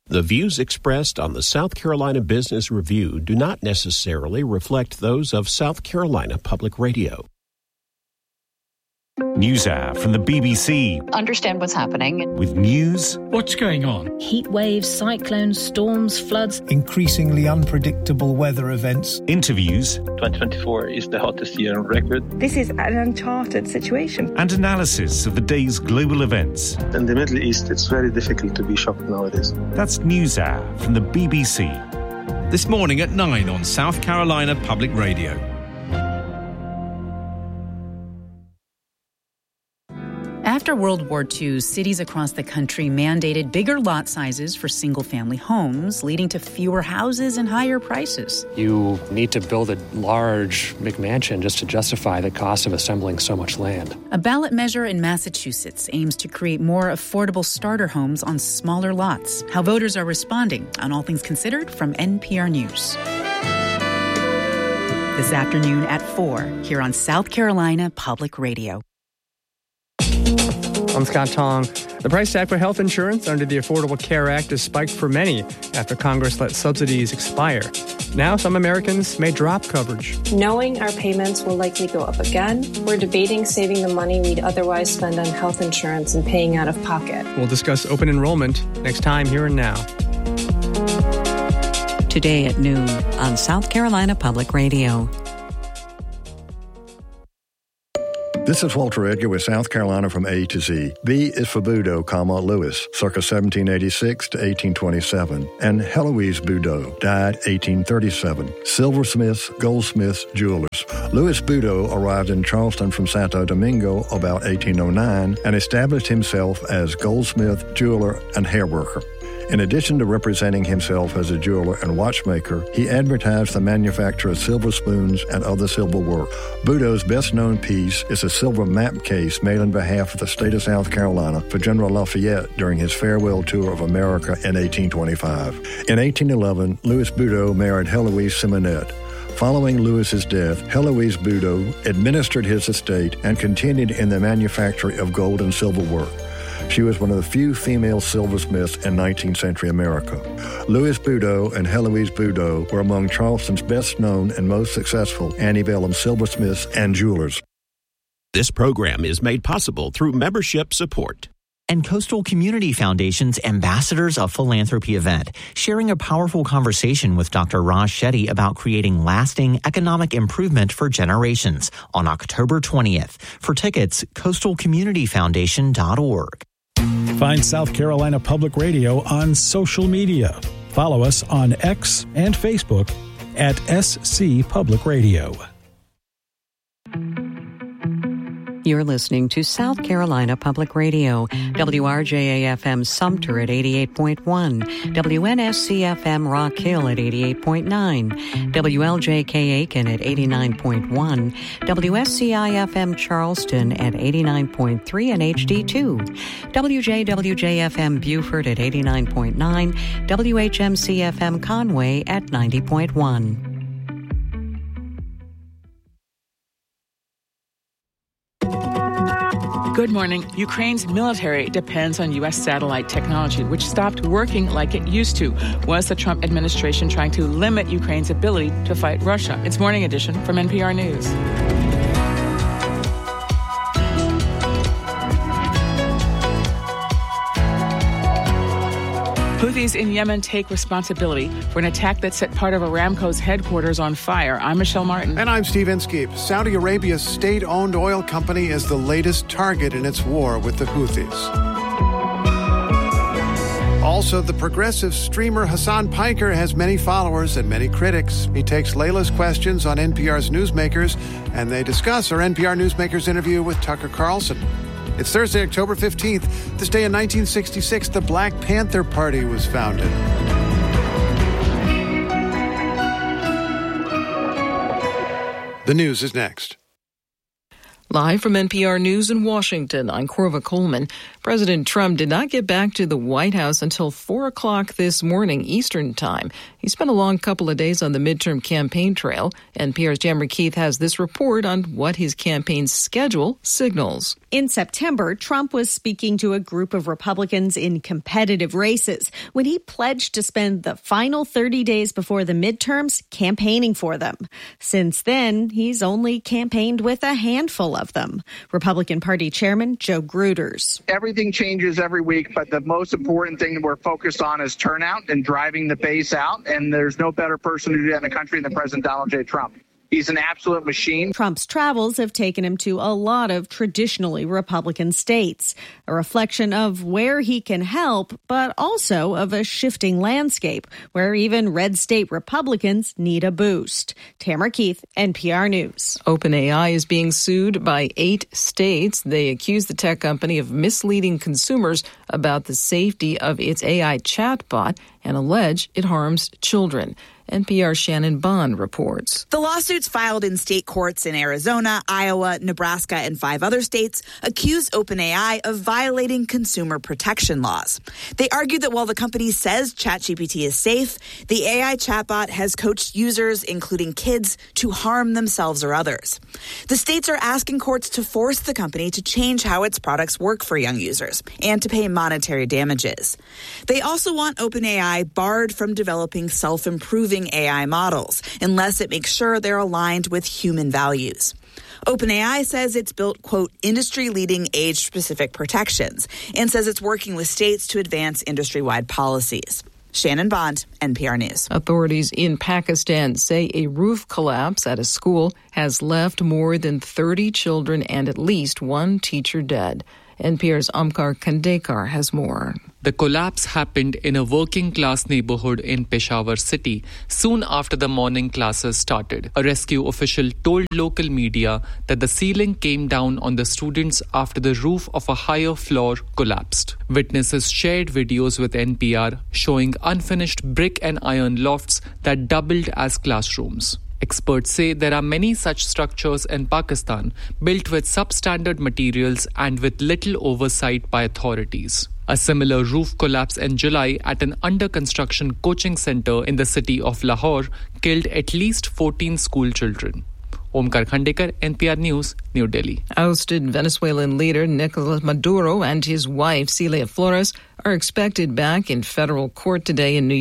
The views expressed on the South Carolina Business Review do not necessarily reflect those of South Carolina Public Radio. NewsHour from the BBC. Understand what's happening. With news. What's going on? Heat waves, cyclones, storms, floods. Increasingly unpredictable weather events. Interviews. 2024 is the hottest year on record. This is an uncharted situation. And analysis of the day's global events. In the Middle East, it's very difficult to be shocked nowadays. That's NewsHour from the BBC. This morning at 9 on South Carolina Public Radio. After World War II, cities across the country mandated bigger lot sizes for single-family homes, leading to fewer houses and higher prices. You need to build a large McMansion just to justify the cost of assembling so much land. A ballot measure in Massachusetts aims to create more affordable starter homes on smaller lots. How voters are responding on All Things Considered from NPR News. This afternoon at 4, here on South Carolina Public Radio. I'm Scott Tong. The price tag for health insurance under the Affordable Care Act has spiked for many after Congress let subsidies expire. Now some Americans may drop coverage. Knowing our payments will likely go up again, we're debating saving the money we'd otherwise spend on health insurance and paying out of pocket. We'll discuss open enrollment next time, Here and Now. Today at noon on South Carolina Public Radio. This is Walter Edgar with South Carolina from A to Z. B is for Budo, Lewis, circa 1786 to 1827, and Heloise Budo, died 1837. Silversmiths, goldsmiths, jewelers. Louis Budo arrived in Charleston from Santo Domingo about 1809 and established himself as goldsmith, jeweler, and hairworker. In addition to representing himself as a jeweler and watchmaker, he advertised the manufacture of silver spoons and other silverware. Budo's best-known piece is a silver map case made on behalf of the state of South Carolina for General Lafayette during his farewell tour of America in 1825. In 1811, Louis Budo married Heloise Simonette. Following Louis's death, Heloise Budo administered his estate and continued in the manufacture of gold and silver work. She was one of the few female silversmiths in 19th century America. Louis Budo and Heloise Budo were among Charleston's best-known and most successful antebellum silversmiths and jewelers. This program is made possible through membership support. And Coastal Community Foundation's Ambassadors of Philanthropy event, sharing a powerful conversation with Dr. Raj Shetty about creating lasting economic improvement for generations on October 20th. For tickets, coastalcommunityfoundation.org. Find South Carolina Public Radio on social media. Follow us on X and Facebook at SC Public Radio. You're listening to South Carolina Public Radio, WRJA-FM Sumter at 88.1, WNSC-FM Rock Hill at 88.9, WLJK Aiken at 89.1, WSCI-FM Charleston at 89.3 and HD2, WJWJ-FM Beaufort at 89.9, WHMC-FM Conway at 90.1. Good morning. Ukraine's military depends on U.S. satellite technology, which stopped working like it used to. Was the Trump administration trying to limit Ukraine's ability to fight Russia? It's Morning Edition from NPR News. Houthis in Yemen take responsibility for an attack that set part of Aramco's headquarters on fire. I'm Michelle Martin. And I'm Steve Inskeep. Saudi Arabia's state-owned oil company is the latest target in its war with the Houthis. Also, the progressive streamer Hassan Piker has many followers and many critics. He takes Layla's questions on NPR's Newsmakers, and they discuss our NPR Newsmakers interview with Tucker Carlson. It's Thursday, October 15th. This day in 1966, the Black Panther Party was founded. The news is next. Live from NPR News in Washington, I'm Corva Coleman. President Trump did not get back to the White House until 4 o'clock this morning Eastern Time. He spent a long couple of days on the midterm campaign trail. NPR's Jammer Keith has this report on what his campaign's schedule signals. In September, Trump was speaking to a group of Republicans in competitive races when he pledged to spend the final 30 days before the midterms campaigning for them. Since then, he's only campaigned with a handful of them. Republican Party Chairman Joe Gruters. Everything changes every week, but the most important thing that we're focused on is turnout and driving the base out. And there's no better person to do that in the country than President Donald J. Trump. He's an absolute machine. Trump's travels have taken him to a lot of traditionally Republican states, a reflection of where he can help, but also of a shifting landscape where even red state Republicans need a boost. Tamara Keith, NPR News. OpenAI is being sued by 8 states. They accuse the tech company of misleading consumers about the safety of its AI chatbot and allege it harms children. NPR's Shannon Bond reports. The lawsuits filed in state courts in Arizona, Iowa, Nebraska, and 5 other states accuse OpenAI of violating consumer protection laws. They argue that while the company says ChatGPT is safe, the AI chatbot has coached users, including kids, to harm themselves or others. The states are asking courts to force the company to change how its products work for young users and to pay monetary damages. They also want OpenAI barred from developing self-improving AI models unless it makes sure they're aligned with human values. OpenAI says it's built, quote, industry-leading age-specific protections and says it's working with states to advance industry-wide policies. Shannon Bond, NPR News. Authorities in Pakistan say a roof collapse at a school has left more than 30 children and at least 1 teacher dead. NPR's Omkar Khandekar has more. The collapse happened in a working-class neighborhood in Peshawar city soon after the morning classes started. A rescue official told local media that the ceiling came down on the students after the roof of a higher floor collapsed. Witnesses shared videos with NPR showing unfinished brick and iron lofts that doubled as classrooms. Experts say there are many such structures in Pakistan built with substandard materials and with little oversight by authorities. A similar roof collapse in July at an under-construction coaching center in the city of Lahore killed at least 14 school children. Omkar Khandekar, NPR News, New Delhi. Ousted Venezuelan leader Nicolas Maduro and his wife Celia Flores are expected back in federal court today in New